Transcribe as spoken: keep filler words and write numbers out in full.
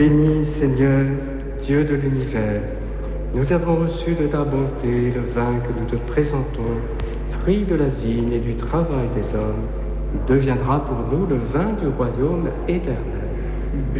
Béni Seigneur, Dieu de l'univers, nous avons reçu de ta bonté le vin que nous te présentons, fruit de la vigne et du travail des hommes. Il deviendra pour nous le vin du royaume éternel.